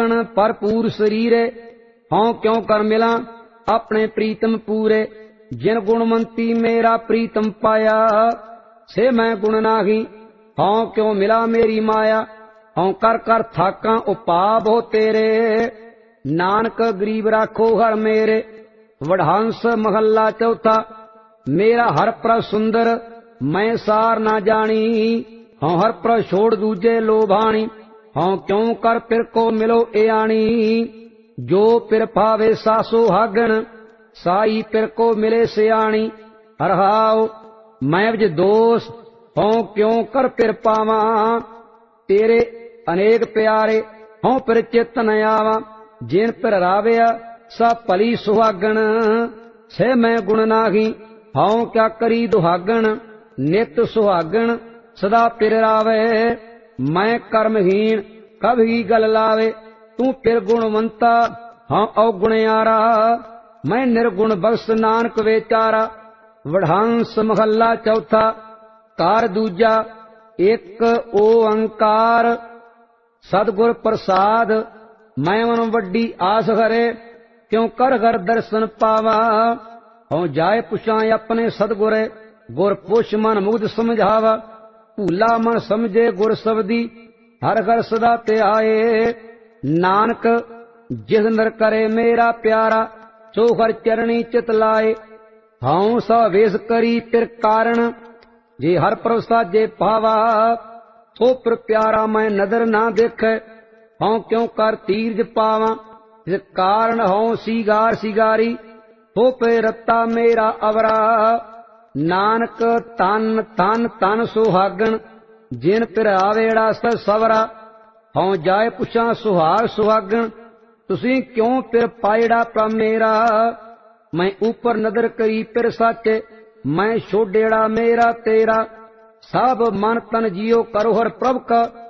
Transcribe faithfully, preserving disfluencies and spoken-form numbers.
तन भरपूर शरीरे, हों क्यों कर मिला अपने प्रीतम पूरे। जिन गुणवंती मेरा प्रीतम पाया, से मैं गुण नाही, हों क्यों मिला मेरी माया। हों कर कर थाका उपाव हो तेरे, नानक गरीब राखो हर मेरे। वडहंस महला चौथा। मेरा हर प्र सुंदर मैं सार ना जानी, हों हर प्र छोड़ दूजे लोभानी। हों क्यों कर पिर को मिलो एआनी, जो पिर पावे सासो हागण, साई पिर को मिले सियाणी। हरहाओ मैं विज दोष, हों क्यों कर पिर पावा, तेरे अनेक प्यारे हों पिर चित न आवा। जिन पिर रावया सा भली सुहागण, से मैं गुण नाही, हों क्या करी दुहागण। नित सुहागण सदा पिर रावे, मैं कर्महीन कभी गल लावे। तू पिर गुणवंता हाँ अवगुणयारा, मैं निर्गुण बख्श नानक वेचारा। वडहंस महला चौथा। कार दूजा। एक ओंकार सतगुर प्रसाद, मैं मन वड्डी आस हरे, क्यों कर घर दर्शन पावा। हों जाए पुछां अपने सतगुरे, गुर पुछ मन मुग्ध समझावा। भूला मन समझे गुर सबदी, हर घर सदा ते आए। नानक जिस नर करे मेरा प्यारा, सो हर चरणी चित लाए। हाउ सा वेश करी पिर कारण, जे हर प्रसाद जे पावा। सो पिर प्यारा मैं नदर ना देखे, हों क्यों कर तीर्थ पावा। इस कारण हों सिगार सिगारी, सो पे रत्ता मेरा अवरा। नानक तन तन तन सुहागण, जिन पिर आवेड़ा स सवरा। हों जाए पुछां सुहाग सुहागण, तुसी क्यों पिर पायड़ा प्र मेरा। मैं ऊपर नदर करी पिर सच, मैं छोडेड़ा मेरा तेरा। सब मन तन जियो करो हर प्रभ का,